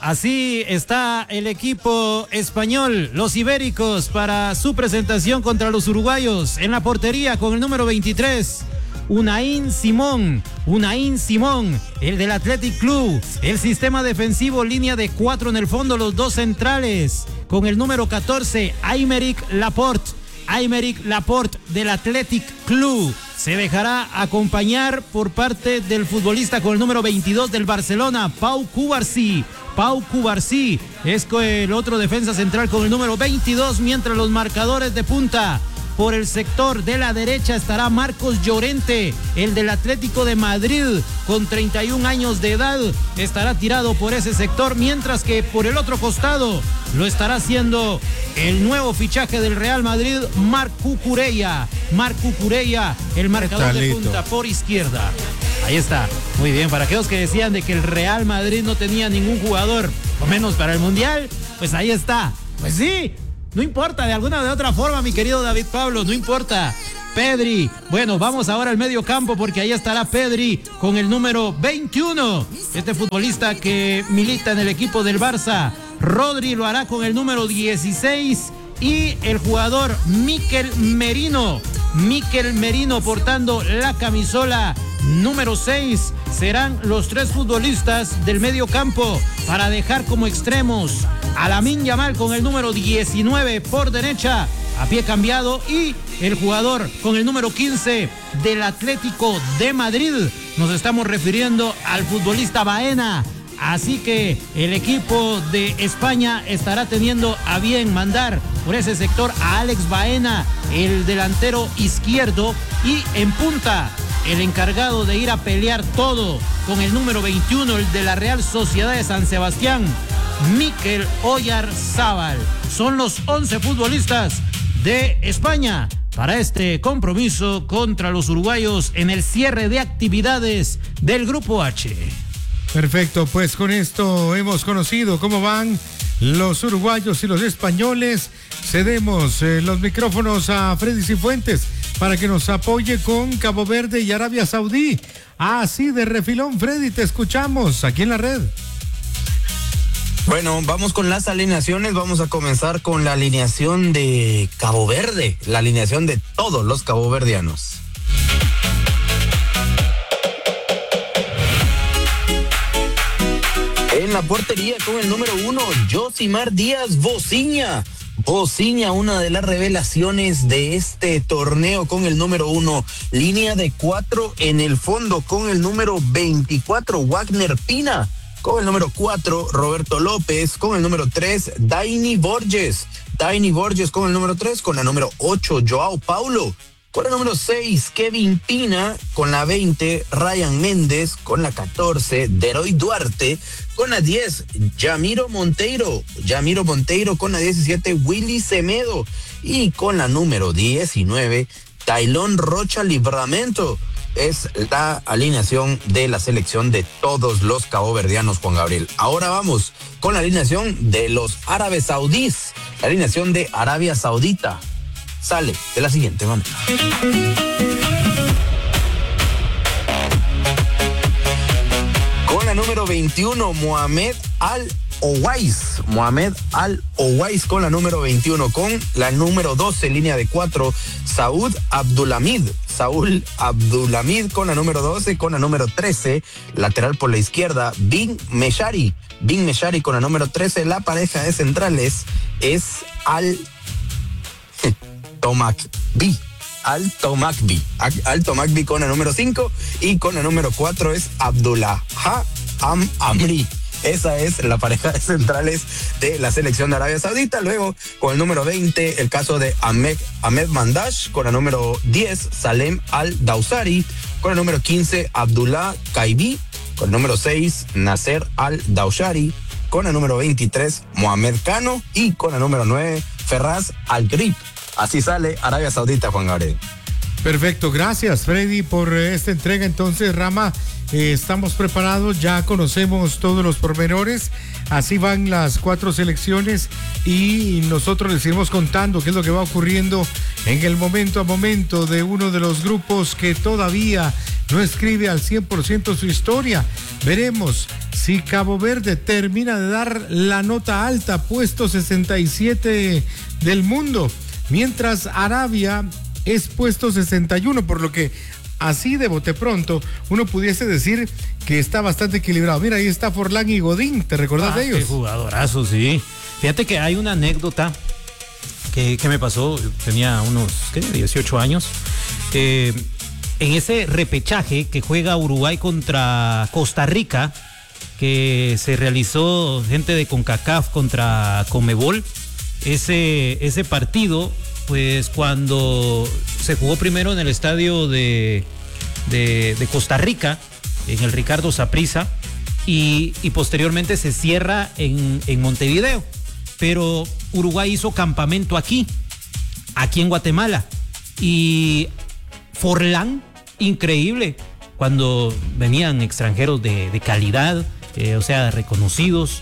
así está el equipo español, los ibéricos, para su presentación contra los uruguayos. En la portería con el número 23, Unai Simón, el del Athletic Club. El sistema defensivo, línea de 4 en el fondo, los dos centrales. Con el número 14, Aymeric Laporte del Athletic Club. Se dejará acompañar por parte del futbolista con el número 22 del Barcelona, Pau Cubarsí es el otro defensa central con el número 22, mientras los marcadores de punta. Por el sector de la derecha estará Marcos Llorente, el del Atlético de Madrid, con 31 años de edad. Estará tirado por ese sector, mientras que por el otro costado lo estará haciendo el nuevo fichaje del Real Madrid, Marc Cucurella, el marcador de punta por izquierda. Ahí está, muy bien. Para aquellos que decían de que el Real Madrid no tenía ningún jugador, o menos para el Mundial, pues ahí está. Pues sí. No importa, de alguna o de otra forma, mi querido David Pablo, no importa. Pedri, bueno, vamos ahora al medio campo porque ahí estará Pedri con el número 21. Este futbolista que milita en el equipo del Barça. Rodri lo hará con el número 16 y el jugador Mikel Merino portando la camisola número 6. Serán los tres futbolistas del medio campo para dejar como extremos a Lamine Yamal con el número 19 por derecha, a pie cambiado, y el jugador con el número 15 del Atlético de Madrid. Nos estamos refiriendo al futbolista Baena. Así que el equipo de España estará teniendo a bien mandar por ese sector a Alex Baena, el delantero izquierdo, y en punta el encargado de ir a pelear todo con el número 21, el de la Real Sociedad de San Sebastián, Mikel Oyarzábal. Son los 11 futbolistas de España para este compromiso contra los uruguayos en el cierre de actividades del Grupo H. Perfecto, pues con esto hemos conocido cómo van los uruguayos y los españoles. Cedemos los micrófonos a Freddy Cifuentes para que nos apoye con Cabo Verde y Arabia Saudí. Así de refilón, Freddy, te escuchamos aquí en la red. Bueno, vamos con las alineaciones. Vamos a comenzar con la alineación de Cabo Verde, la alineación de todos los caboverdianos. En la portería con el número 1, Josimar Díaz Bociña, una de las revelaciones de este torneo con el número 1. Línea de 4 en el fondo con el número 24, Wagner Pina. Con el número 4, Roberto López. Con el número 3, Daini Borges con el número 3. Con la número 8, Joao Paulo. Con la número 6, Kevin Pina. Con la 20, Ryan Méndez. Con la 14, Deroy Duarte. Con la 10, Yamiro Monteiro. Con la 17, Willy Semedo. Y con la número 19, Tailón Rocha Livramento. Es la alineación de la selección de todos los caboverdianos, Juan Gabriel. Ahora vamos con la alineación de los árabes saudíes. La alineación de Arabia Saudita sale de la siguiente manera. Con la número 21, Mohamed Al-Owais con la número 21. Con la número 12, línea de 4, Saúl Abdulhamid con la número 12. Con la número 13, lateral por la izquierda, Bin Meshari con la número 13. La pareja de centrales es Al-Tomakbi con la número 5, y con la número 4 es Abdullah Amri. Esa es la pareja de centrales de la selección de Arabia Saudita. Luego, con el número 20, el caso de Ahmed Mandash. Con la número 10, Salem Al-Dawsari. Con el número 15, Abdullah Kaibi. Con el número 6, Nasser Al-Dawsari. Con la número 23, Mohamed Cano. Y con la número 9, Ferraz Al-Grib. Así sale Arabia Saudita, Juan Gabriel. Perfecto, gracias Freddy por esta entrega. Entonces, Rama, estamos preparados, ya conocemos todos los pormenores. Así van las 4 selecciones y nosotros les iremos contando qué es lo que va ocurriendo en el momento a momento de uno de los grupos que todavía no escribe al 100% su historia. Veremos si Cabo Verde termina de dar la nota alta, puesto 67 del mundo, mientras Arabia es puesto 61, por lo que así de bote pronto uno pudiese decir que está bastante equilibrado. Mira, ahí está Forlán y Godín, ¿te recordás de ellos? Qué jugadorazo, sí. Fíjate que hay una anécdota que me pasó, yo tenía unos 18 años, en ese repechaje que juega Uruguay contra Costa Rica, que se realizó gente de CONCACAF contra CONMEBOL, ese partido, pues cuando se jugó primero en el estadio de Costa Rica, en el Ricardo Saprissa, y posteriormente se cierra en Montevideo. Pero Uruguay hizo campamento aquí en Guatemala. Y Forlán, increíble, cuando venían extranjeros de calidad, o sea, reconocidos.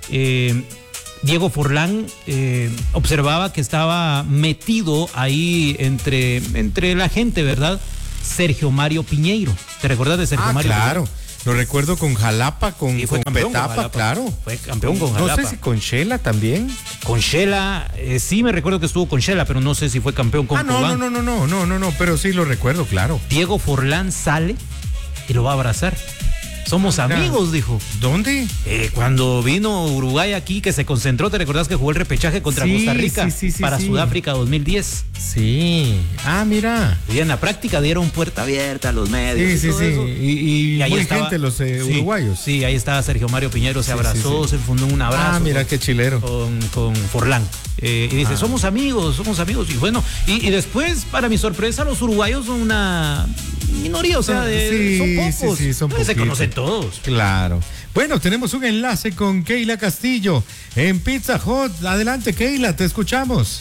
Diego Forlán observaba que estaba metido ahí entre la gente, ¿verdad? Sergio Mario Piñeiro. ¿Te recuerdas de Sergio Mario? Claro. Piñeiro? Lo recuerdo con Jalapa, con Petapa, claro. Fue campeón con Jalapa. No sé si con Shela también. Con Shela, sí me recuerdo que estuvo con Shela, pero no sé si fue campeón con Cobán. No, pero sí lo recuerdo, claro. Diego Forlán sale y lo va a abrazar. Somos amigos, dijo. ¿Dónde? Cuando vino Uruguay aquí, que se concentró, ¿te recordás que jugó el repechaje contra Costa Rica para Sudáfrica 2010? Sí. Ah, mira. Y en la práctica dieron puerta abierta a los medios. Sí. Y ahí muy estaba, gente los uruguayos. Sí, ahí estaba Sergio Mario Piñeiro, se abrazó, se fundó un abrazo. Ah, mira qué chilero. Con Forlán. Y dice, somos amigos. Y bueno, y después, para mi sorpresa, los uruguayos son una minoría, o sea, son pocos. Sí, son pocos. Se conocen todos. Claro. Bueno, tenemos un enlace con Keila Castillo en Pizza Hut. Adelante, Keila, te escuchamos.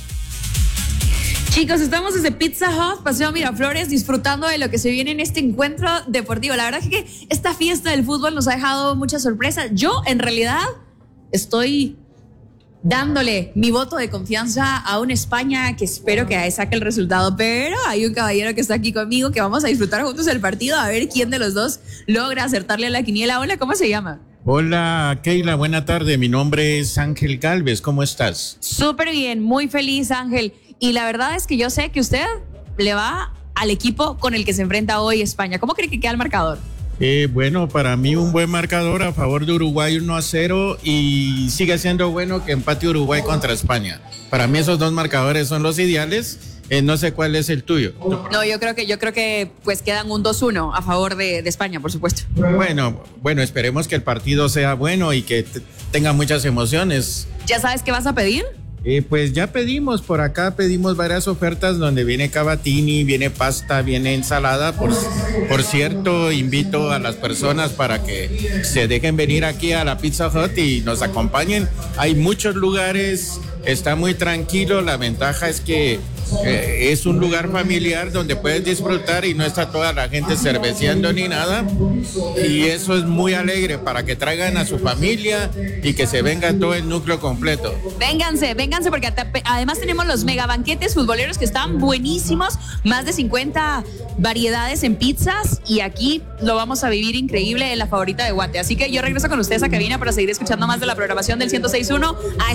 Chicos, estamos desde Pizza Hut, Paseo Miraflores, disfrutando de lo que se viene en este encuentro deportivo. La verdad es que esta fiesta del fútbol nos ha dejado muchas sorpresas. Yo, en realidad, estoy dándole mi voto de confianza a una España que espero que saque el resultado, pero hay un caballero que está aquí conmigo que vamos a disfrutar juntos el partido, a ver quién de los dos logra acertarle a la quiniela. Hola, ¿cómo se llama? Hola, Keila, buena tarde. Mi nombre es Ángel Galvez. ¿Cómo estás? Súper bien, muy feliz, Ángel. Y la verdad es que yo sé que usted le va al equipo con el que se enfrenta hoy España. ¿Cómo cree que queda el marcador? Bueno, para mí un buen marcador a favor de Uruguay 1-0 y sigue siendo bueno que empate Uruguay contra España. Para mí esos dos marcadores son los ideales. No sé cuál es el tuyo. No, yo creo que pues quedan un 2-1 a favor de España, por supuesto. Bueno, esperemos que el partido sea bueno y que tenga muchas emociones. ¿Ya sabes qué vas a pedir? Pues ya pedimos varias ofertas donde viene cavatini, viene pasta, viene ensalada. Por cierto, invito a las personas para que se dejen venir aquí a la Pizza Hut y nos acompañen. Hay muchos lugares, está muy tranquilo. La ventaja es que es un lugar familiar donde puedes disfrutar y no está toda la gente cerveceando ni nada. Y eso es muy alegre para que traigan a su familia y que se venga todo el núcleo completo. Vénganse, porque además tenemos los mega banquetes futboleros que están buenísimos, más de 50 variedades en pizzas y aquí lo vamos a vivir increíble en la favorita de Guate. Así que yo regreso con ustedes a cabina para seguir escuchando más de la programación del 106.1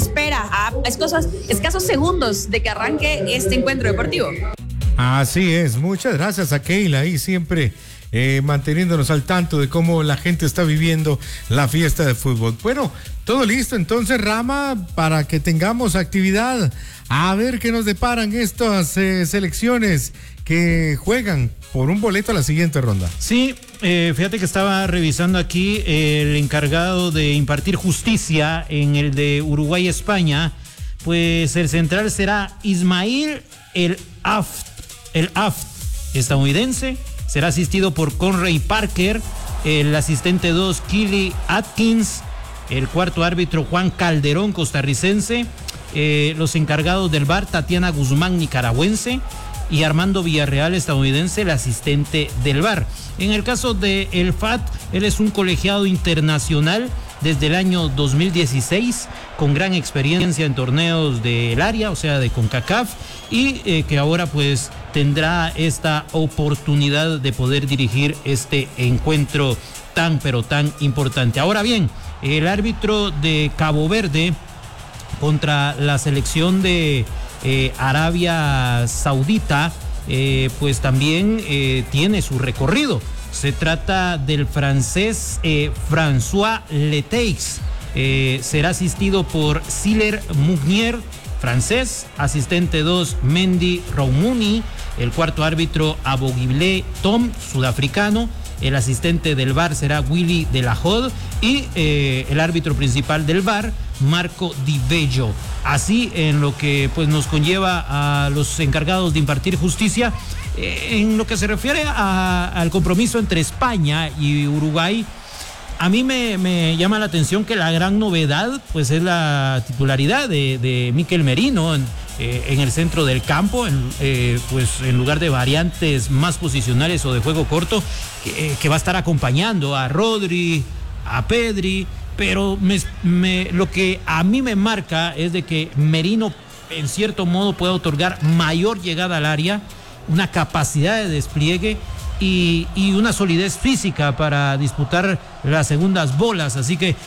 a escasos segundos de que arranque este encuentro deportivo. Así es, muchas gracias a Keila y siempre manteniéndonos al tanto de cómo la gente está viviendo la fiesta de fútbol. Bueno, todo listo entonces, Rama, para que tengamos actividad. A ver qué nos deparan estas selecciones que juegan por un boleto a la siguiente ronda. Sí, fíjate que estaba revisando aquí el encargado de impartir justicia en el de Uruguay-España. Pues el central será Ismail el Aft estadounidense. Será asistido por Conray Parker, el asistente 2 Killy Atkins, el cuarto árbitro Juan Calderón, costarricense, los encargados del VAR Tatiana Guzmán, nicaragüense, y Armando Villarreal, estadounidense, el asistente del VAR. En el caso de El Fat, él es un colegiado internacional desde el año 2016, con gran experiencia en torneos del área, o sea, de CONCACAF, y que ahora pues tendrá esta oportunidad de poder dirigir este encuentro tan pero tan importante. Ahora bien, el árbitro de Cabo Verde contra la selección de Arabia Saudita, pues también tiene su recorrido. Se trata del francés François Leteix. Será asistido por Siller Mugnier, francés, asistente 2 Mendy Roumuni, el cuarto árbitro Abogible Tom, sudafricano, el asistente del VAR será Willy de la Hod y el árbitro principal del VAR, Marco Di Bello. Así en lo que pues nos conlleva a los encargados de impartir justicia. En lo que se refiere al compromiso entre España y Uruguay, a mí me llama la atención que la gran novedad pues es la titularidad de Mikel Merino en el centro del campo, pues en lugar de variantes más posicionales o de juego corto, que va a estar acompañando a Rodri, a Pedri, pero lo que a mí me marca es de que Merino en cierto modo puede otorgar mayor llegada al área, una capacidad de despliegue y una solidez física para disputar las segundas bolas, así que